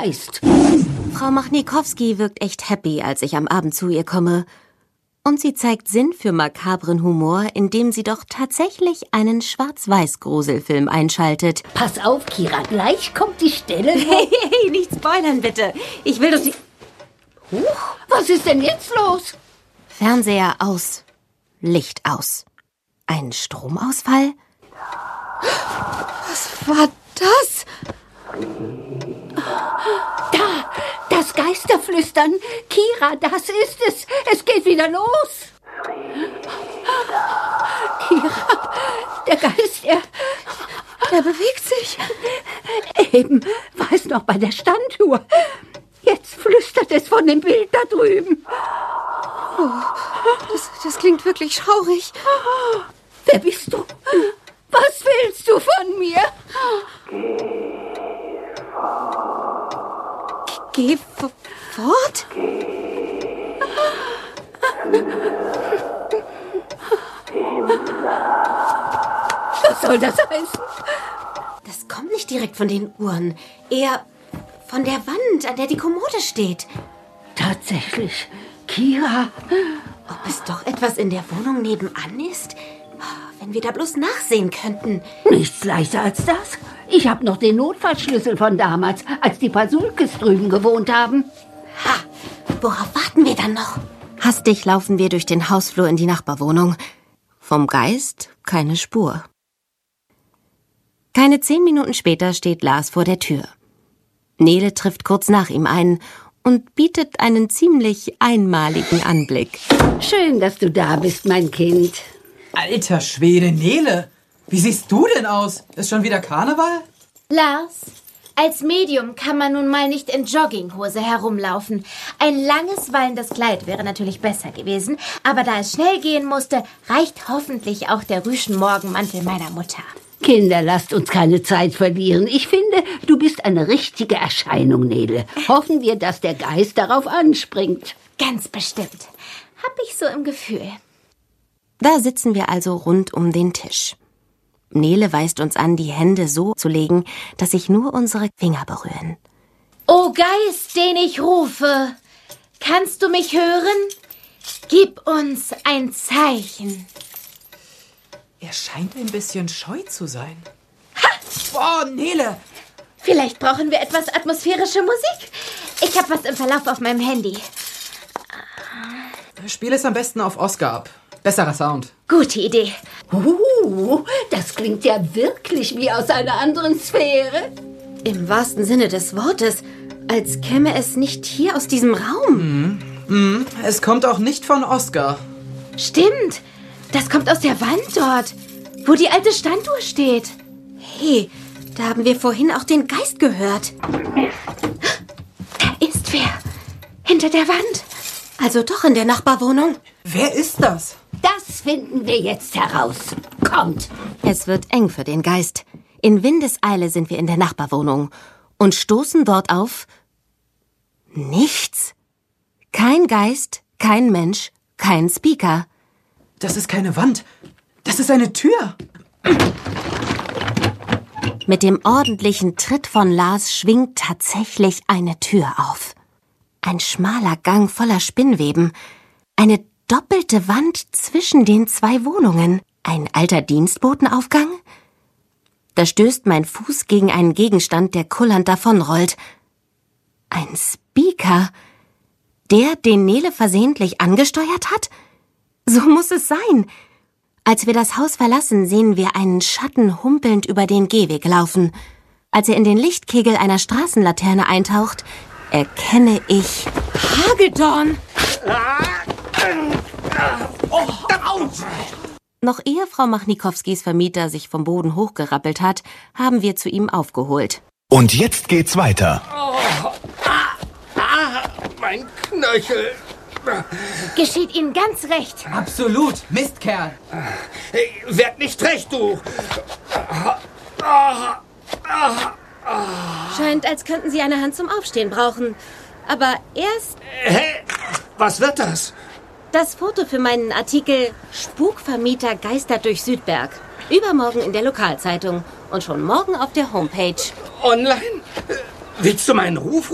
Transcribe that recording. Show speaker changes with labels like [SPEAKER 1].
[SPEAKER 1] Geist.
[SPEAKER 2] Frau Machnikowski wirkt echt happy, als ich am Abend zu ihr komme. Und sie zeigt Sinn für makabren Humor, indem sie doch tatsächlich einen Schwarz-Weiß-Gruselfilm einschaltet.
[SPEAKER 1] Pass auf, Kira, gleich kommt die Stelle.
[SPEAKER 2] Hey, nicht spoilern, bitte. Ich will doch die...
[SPEAKER 1] Huch, was ist denn jetzt los?
[SPEAKER 2] Fernseher aus, Licht aus. Ein Stromausfall?
[SPEAKER 3] Was war das?
[SPEAKER 1] Da, das Geisterflüstern. Kira, das ist es. Es geht wieder los. Kira, der Geist,
[SPEAKER 3] Er bewegt sich.
[SPEAKER 1] Eben, war es noch bei der Standuhr. Jetzt flüstert es von dem Bild da drüben.
[SPEAKER 3] Das klingt wirklich schaurig.
[SPEAKER 1] Wer bist du? Was willst du von mir?
[SPEAKER 3] Geh fort?
[SPEAKER 1] Was soll das heißen?
[SPEAKER 2] Das kommt nicht direkt von den Uhren. Eher von der Wand, an der die Kommode steht.
[SPEAKER 1] Tatsächlich, Kira.
[SPEAKER 2] Ob es doch etwas in der Wohnung nebenan ist? Wenn wir da bloß nachsehen könnten.
[SPEAKER 1] Nichts leichter als das. Ich habe noch den Notfallschlüssel von damals, als die Pasulkes drüben gewohnt haben.
[SPEAKER 2] Ha, worauf warten wir dann noch? Hastig laufen wir durch den Hausflur in die Nachbarwohnung. Vom Geist keine Spur. Keine 10 Minuten später steht Lars vor der Tür. Nele trifft kurz nach ihm ein und bietet einen ziemlich einmaligen Anblick.
[SPEAKER 1] Schön, dass du da bist, mein Kind.
[SPEAKER 4] Alter Schwede, Nele, wie siehst du denn aus? Ist schon wieder Karneval?
[SPEAKER 5] Lars, als Medium kann man nun mal nicht in Jogginghose herumlaufen. Ein langes, wallendes Kleid wäre natürlich besser gewesen, aber da es schnell gehen musste, reicht hoffentlich auch der Rüschen-Morgenmantel meiner Mutter.
[SPEAKER 1] Kinder, lasst uns keine Zeit verlieren. Ich finde, du bist eine richtige Erscheinung, Nele. Hoffen wir, dass der Geist darauf anspringt.
[SPEAKER 5] Ganz bestimmt. Hab ich so im Gefühl.
[SPEAKER 2] Da sitzen wir also rund um den Tisch. Nele weist uns an, die Hände so zu legen, dass sich nur unsere Finger berühren.
[SPEAKER 5] O Geist, den ich rufe, kannst du mich hören? Gib uns ein Zeichen.
[SPEAKER 4] Er scheint ein bisschen scheu zu sein. Ha! Boah, Nele!
[SPEAKER 5] Vielleicht brauchen wir etwas atmosphärische Musik. Ich habe was im Verlauf auf meinem Handy.
[SPEAKER 4] Spiel es am besten auf Oscar ab. Besserer Sound.
[SPEAKER 5] Gute Idee.
[SPEAKER 1] Das klingt ja wirklich wie aus einer anderen Sphäre.
[SPEAKER 2] Im wahrsten Sinne des Wortes, als käme es nicht hier aus diesem Raum.
[SPEAKER 4] Es kommt auch nicht von Oscar.
[SPEAKER 5] Stimmt. Das kommt aus der Wand dort, wo die alte Standuhr steht.
[SPEAKER 2] Hey, da haben wir vorhin auch den Geist gehört.
[SPEAKER 5] Da ist wer. Hinter der Wand.
[SPEAKER 2] Also doch in der Nachbarwohnung.
[SPEAKER 4] Wer ist das?
[SPEAKER 1] Das finden wir jetzt heraus. Kommt.
[SPEAKER 2] Es wird eng für den Geist. In Windeseile sind wir in der Nachbarwohnung und stoßen dort auf nichts. Kein Geist, kein Mensch, kein Speaker.
[SPEAKER 4] Das ist keine Wand. Das ist eine Tür.
[SPEAKER 2] Mit dem ordentlichen Tritt von Lars schwingt tatsächlich eine Tür auf. Ein schmaler Gang voller Spinnweben. Eine doppelte Wand zwischen den 2 Wohnungen. Ein alter Dienstbotenaufgang? Da stößt mein Fuß gegen einen Gegenstand, der kullernd davonrollt. Ein Speaker? Der, den Nele versehentlich angesteuert hat? So muss es sein. Als wir das Haus verlassen, sehen wir einen Schatten humpelnd über den Gehweg laufen. Als er in den Lichtkegel einer Straßenlaterne eintaucht, erkenne ich Hagedorn. Noch ehe Frau Machnikowskis Vermieter sich vom Boden hochgerappelt hat, haben wir zu ihm aufgeholt.
[SPEAKER 6] Und jetzt geht's weiter.
[SPEAKER 7] Mein Knöchel.
[SPEAKER 5] Geschieht Ihnen ganz recht.
[SPEAKER 4] Absolut, Mistkerl.
[SPEAKER 7] Werd nicht recht, du.
[SPEAKER 2] Scheint, als könnten Sie eine Hand zum Aufstehen brauchen. Aber erst
[SPEAKER 7] Hä? Was wird das?
[SPEAKER 2] das Foto für meinen Artikel Spukvermieter geistert durch Südberg. Übermorgen in der Lokalzeitung und schon morgen auf der Homepage.
[SPEAKER 7] Online? Willst du meinen Ruf